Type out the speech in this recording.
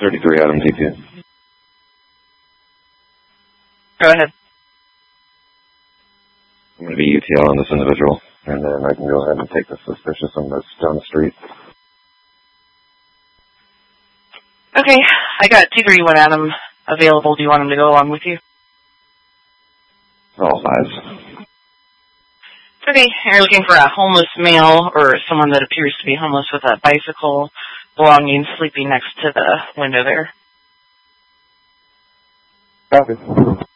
33 Adam T2. Go ahead. I'm going to be UTL on this individual, and then I can go ahead and take the suspicious one that's down the street. Okay, I got 231 Adam available. Do you want him to go along with you? All fives. Okay, you're looking for a homeless male or someone that appears to be homeless with a bicycle belongings sleeping next to the window there. Copy.